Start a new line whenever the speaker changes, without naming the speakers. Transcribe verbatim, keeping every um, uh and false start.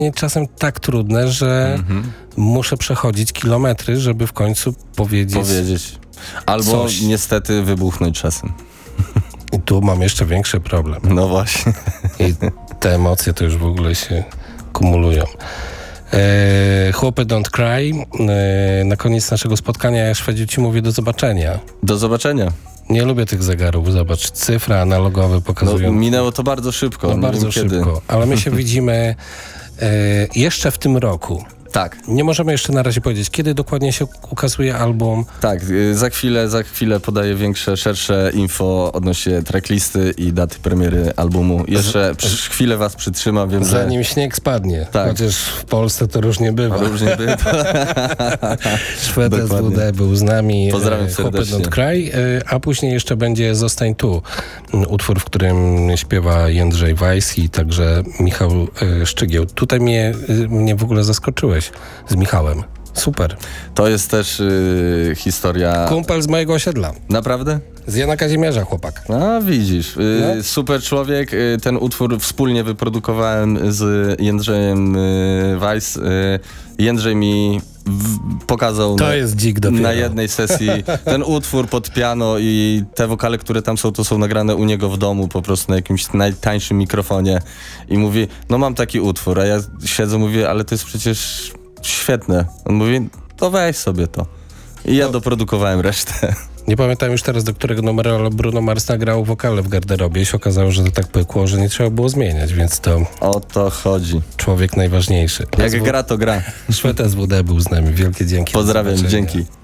czasem tak trudne, że
Mhm.
muszę przechodzić kilometry, żeby w końcu powiedzieć...
Powiedzieć. Albo
coś.
niestety wybuchnąć czasem.
I tu mam jeszcze większy problem.
No właśnie.
I te emocje to już w ogóle się kumulują. E, chłopy don't cry. E, na koniec naszego spotkania ja, Szwedziu, ci mówię do zobaczenia.
Do zobaczenia.
Nie lubię tych zegarów. Zobacz, cyfra analogowe
No,
pokazują...
minęło to bardzo szybko.
No
nie
bardzo
wiem
szybko.
kiedy.
Ale my się widzimy e, jeszcze w tym roku.
Tak,
Nie możemy jeszcze na razie powiedzieć, kiedy dokładnie się ukazuje album.
tak. y, Za chwilę, za chwilę podaję większe, szersze info odnośnie tracklisty i daty premiery albumu. Jeszcze przy, chwilę was przytrzymam, wiem, że...
Zanim śnieg spadnie.
Tak.
Chociaż w Polsce to różnie bywa.
Różnie by...
Szwed S W
Dokładnie.
D był z nami.
Pozdrawiam
e, Chłopy
serdecznie.
Don't Cry, e, a później jeszcze będzie Zostań tu. m, Utwór, w którym śpiewa Jędrzej Weiss i także Michał e, Szczygieł. Tutaj mnie, e, mnie w ogóle zaskoczyłeś z Michałem. Super.
To jest też y, historia...
Kumpel z mojego osiedla.
Naprawdę?
Z Jana Kazimierza, chłopak.
A, widzisz. Y,
No.
Super człowiek. Y, ten utwór wspólnie wyprodukowałem z Jędrzejem y, Weiss. Y, Jędrzej mi w, pokazał
To
na,
jest dzik dopiero.
na jednej sesji ten utwór pod piano i te wokale, które tam są, to są nagrane u niego w domu, po prostu na jakimś najtańszym mikrofonie. I mówi, no mam taki utwór, a ja siedzę, mówię, ale to jest przecież świetne. On mówi, to weź sobie to. I ja
No.
doprodukowałem resztę.
Nie pamiętam już teraz, do którego numeru, ale Bruno Mars nagrał wokale w garderobie i się okazało, że to tak pykło, że nie trzeba było zmieniać, więc to
O to chodzi.
człowiek najważniejszy.
Jak
S W
gra, to gra.
Szwed S W D był z nami. Wielkie dzięki. Do
Pozdrawiam,
zobaczenia.
dzięki.